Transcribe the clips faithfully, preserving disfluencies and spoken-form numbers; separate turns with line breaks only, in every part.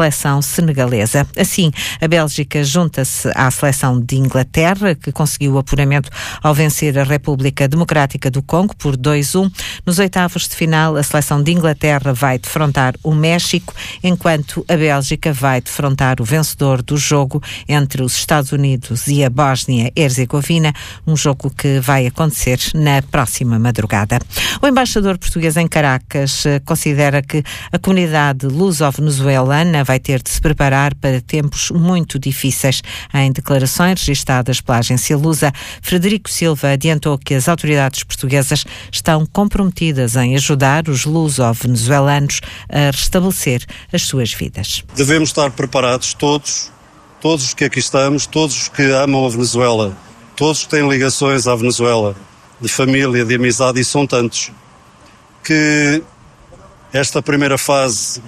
seleção senegalesa. Assim, a Bélgica junta-se à seleção de Inglaterra, que conseguiu o apuramento ao vencer a República Democrática do Congo por dois a um. Nos oitavos de final, a seleção de Inglaterra vai defrontar o México, enquanto a Bélgica vai defrontar o vencedor do jogo entre os Estados Unidos e a Bósnia-Herzegovina, um jogo que vai acontecer na próxima madrugada. O embaixador português em Caracas considera que a comunidade luso-venezuelana vai ter de se preparar para tempos muito difíceis. Em declarações registadas pela agência Lusa, Frederico Silva adiantou que as autoridades portuguesas estão comprometidas em ajudar os luso-venezuelanos a restabelecer as suas vidas.
Devemos estar preparados todos, todos os que aqui estamos, todos os que amam a Venezuela, todos que têm ligações à Venezuela, de família, de amizade, e são tantos, que esta primeira fase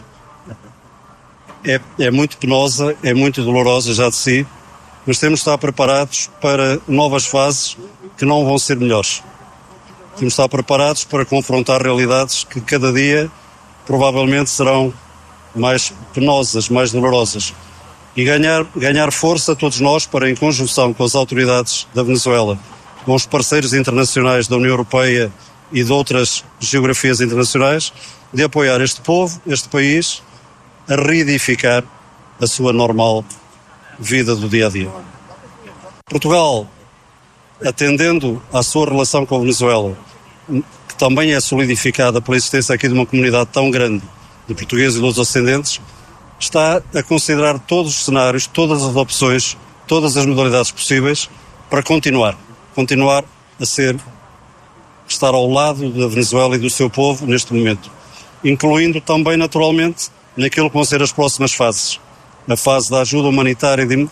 é, é muito penosa, é muito dolorosa já de si, mas temos de estar preparados para novas fases que não vão ser melhores. Temos de estar preparados para confrontar realidades que cada dia provavelmente serão mais penosas, mais dolorosas. E ganhar, ganhar força todos nós para, em conjunção com as autoridades da Venezuela, com os parceiros internacionais da União Europeia e de outras geografias internacionais, de apoiar este povo, este país, a reedificar a sua normal vida do dia a dia. Portugal, atendendo à sua relação com a Venezuela, que também é solidificada pela existência aqui de uma comunidade tão grande de portugueses e luso-ascendentes, está a considerar todos os cenários, todas as opções, todas as modalidades possíveis para continuar, continuar a ser, estar ao lado da Venezuela e do seu povo neste momento, incluindo também, naturalmente, naquilo que vão ser as próximas fases. A fase da ajuda humanitária de,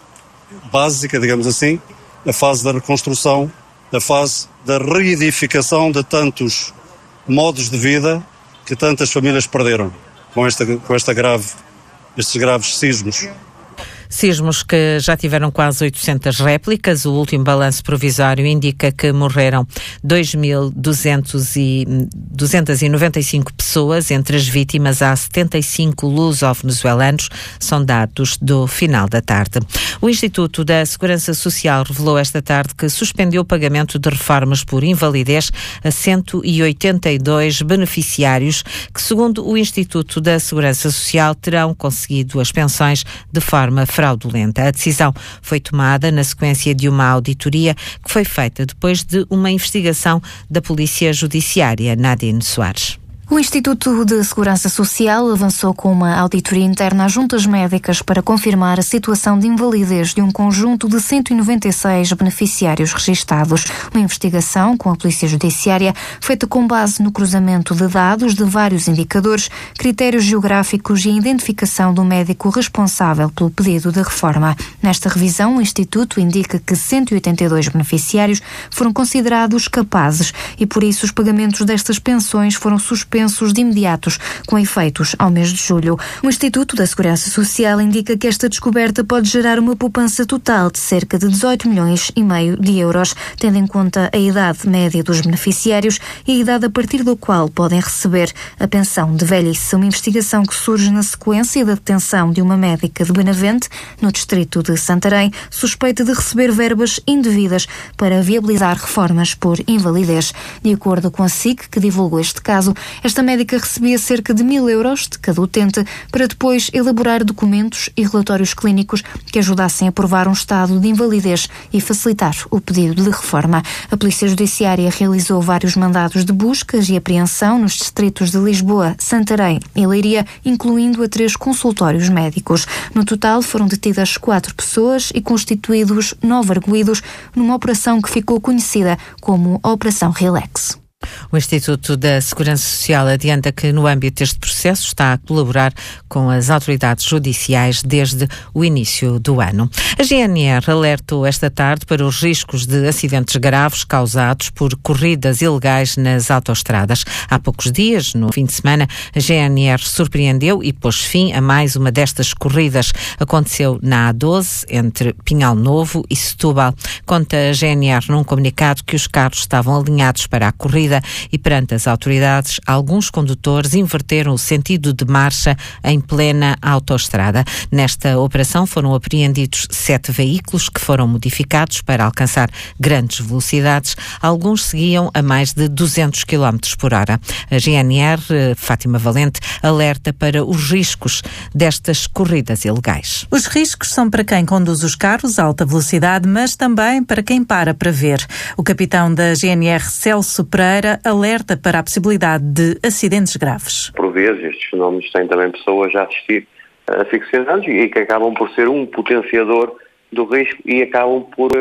básica, digamos assim, a fase da reconstrução, a fase da reedificação de tantos modos de vida que tantas famílias perderam com esta, com esta grave, estes graves sismos.
Sismos que já tiveram quase oitocentas réplicas. O último balanço provisório indica que morreram dois mil duzentas e noventa e cinco pessoas. Entre as vítimas há setenta e cinco luso-venezuelanos, são dados do final da tarde. O Instituto da Segurança Social revelou esta tarde que suspendeu o pagamento de reformas por invalidez a cento e oitenta e dois beneficiários que, segundo o Instituto da Segurança Social, terão conseguido as pensões de forma fraudulenta. A decisão foi tomada na sequência de uma auditoria que foi feita depois de uma investigação da Polícia Judiciária. Nadine Soares.
O Instituto de Segurança Social avançou com uma auditoria interna às juntas médicas para confirmar a situação de invalidez de um conjunto de cento e noventa e seis beneficiários registados. Uma investigação com a Polícia Judiciária feita com base no cruzamento de dados de vários indicadores, critérios geográficos e a identificação do médico responsável pelo pedido de reforma. Nesta revisão, o Instituto indica que cento e oitenta e dois beneficiários foram considerados capazes e, por isso, os pagamentos destas pensões foram suspensos de imediatos, com efeitos ao mês de julho. O Instituto da Segurança Social indica que esta descoberta pode gerar uma poupança total de cerca de dezoito milhões e meio de euros, tendo em conta a idade média dos beneficiários e a idade a partir do qual podem receber a pensão de velhice. Uma investigação que surge na sequência da detenção de uma médica de Benavente, no distrito de Santarém, suspeita de receber verbas indevidas para viabilizar reformas por invalidez. De acordo com a S I C, que divulgou este caso, esta médica recebia cerca de mil euros de cada utente para depois elaborar documentos e relatórios clínicos que ajudassem a provar um estado de invalidez e facilitar o pedido de reforma. A Polícia Judiciária realizou vários mandados de buscas e apreensão nos distritos de Lisboa, Santarém e Leiria, incluindo a três consultórios médicos. No total foram detidas quatro pessoas e constituídos nove arguidos numa operação que ficou conhecida como a Operação Relax.
O Instituto da Segurança Social adianta que, no âmbito deste processo, está a colaborar com as autoridades judiciais desde o início do ano. A G N R alertou esta tarde para os riscos de acidentes graves causados por corridas ilegais nas autoestradas. Há poucos dias, no fim de semana, a G N R surpreendeu e pôs fim a mais uma destas corridas. Aconteceu na A doze, entre Pinhal Novo e Setúbal. Conta a G N R num comunicado que os carros estavam alinhados para a corrida corrida e, perante as autoridades, alguns condutores inverteram o sentido de marcha em plena autoestrada. Nesta operação foram apreendidos sete veículos que foram modificados para alcançar grandes velocidades. Alguns seguiam a mais de duzentos quilómetros por hora. A G N R, Fátima Valente, alerta para os riscos destas corridas ilegais.
Os riscos são para quem conduz os carros a alta velocidade, mas também para quem para para ver. O capitão da G N R, Celso Pereira, alerta para a possibilidade de acidentes graves.
Por vezes, estes fenómenos têm também pessoas a assistir asfixiadas e que acabam por ser um potenciador do risco e acabam por,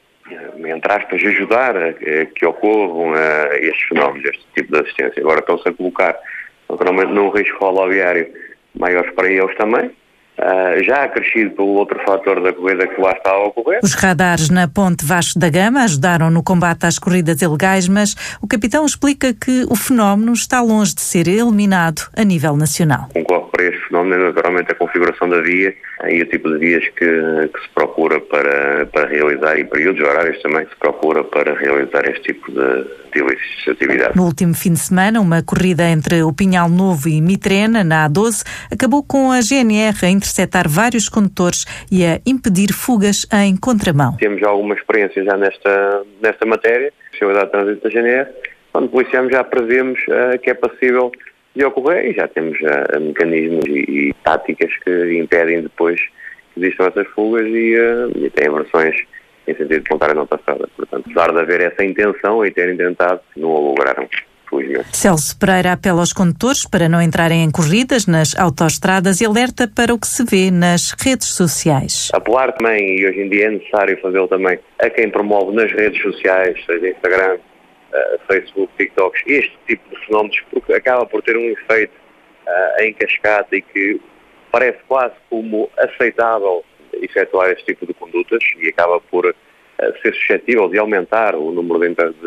entre aspas, ajudar a que ocorram estes fenómenos, este tipo de assistência. Agora estão-se a colocar, naturalmente, num risco rodoviário maiores para eles também, Uh, já acrescido pelo outro fator da corrida que lá está a ocorrer.
Os radares na Ponte Vasco da Gama ajudaram no combate às corridas ilegais, mas o capitão explica que o fenómeno está longe de ser eliminado a nível nacional.
Concorre para este fenómeno, naturalmente, a configuração da via e o tipo de vias que, que se procura para, para realizar, e períodos horários também que se procura para realizar este tipo de, de ilícitos atividades.
No último fim de semana, uma corrida entre o Pinhal Novo e Mitrena, na A doze, acabou com a G N R a interceptar vários condutores e a impedir fugas em contramão.
Temos já alguma experiência já nesta, nesta matéria, especialidade de trânsito da G N R, quando policiamos já prevemos uh, que é possível de ocorrer e já temos uh, mecanismos e, e táticas que impedem depois que existam essas fugas e, uh, e até versões em sentido contrário na autoestrada. Portanto, apesar de haver essa intenção e terem tentado, não o lograram.
Celso Pereira apela aos condutores para não entrarem em corridas nas autoestradas e alerta para o que se vê nas redes sociais.
Apelar também, e hoje em dia é necessário fazê-lo também, a quem promove nas redes sociais, seja Instagram, uh, Facebook, TikToks, este tipo de fenómenos, porque acaba por ter um efeito uh, em cascata e que parece quase como aceitável efetuar este tipo de condutas e acaba por uh, ser suscetível de aumentar o número de, de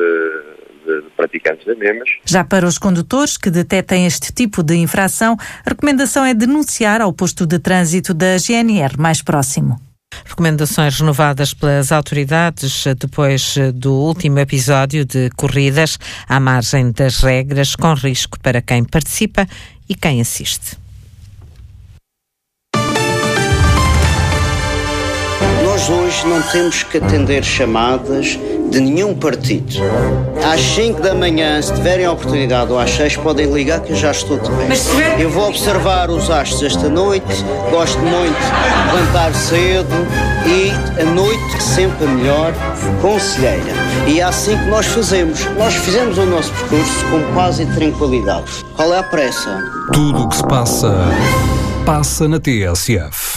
de praticantes das mesmas.
Já para os condutores que detectem este tipo de infração, a recomendação é denunciar ao posto de trânsito da G N R mais próximo.
Recomendações renovadas pelas autoridades depois do último episódio de corridas à margem das regras, com risco para quem participa e quem assiste.
Nós hoje não temos que atender chamadas de nenhum partido. Às cinco da manhã, se tiverem a oportunidade, ou às seis, podem ligar que eu já estou de bem. Eu vou observar os astros esta noite, gosto muito de levantar cedo e a noite sempre a melhor conselheira. E é assim que nós fazemos. Nós fizemos o nosso percurso com paz e tranquilidade. Qual é a pressa?
Tudo o que se passa, passa na T S F.